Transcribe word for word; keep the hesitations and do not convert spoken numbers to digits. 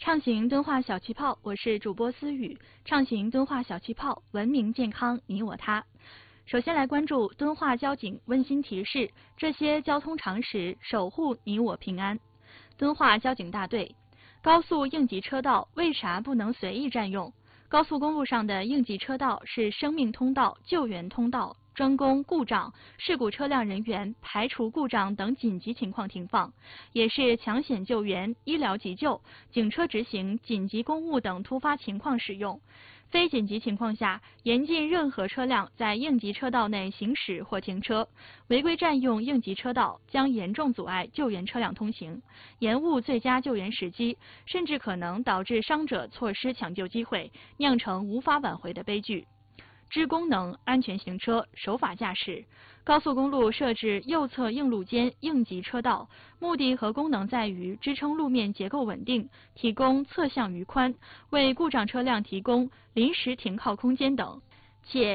畅行敦化小气泡，我是主播思雨。畅行敦化小气泡，文明健康你我他。首先来关注敦化交警温馨提示，这些交通常识，守护你我平安。敦化交警大队，高速应急车道为啥不能随意占用？高速公路上的应急车道是生命通道、救援通道，专供故障、事故车辆人员排除故障等紧急情况停放，也是抢险救援、医疗急救、警车执行紧急公务等突发情况使用。非紧急情况下，严禁任何车辆在应急车道内行驶或停车，违规占用应急车道将严重阻碍救援车辆通行，延误最佳救援时机，甚至可能导致伤者错失抢救机会，酿成无法挽回的悲剧。知功能、安全行车、守法驾驶。高速公路设置右侧应路间应急车道，目的和功能在于支撑路面结构稳定，提供侧向余宽，为故障车辆提供临时停靠空间等，且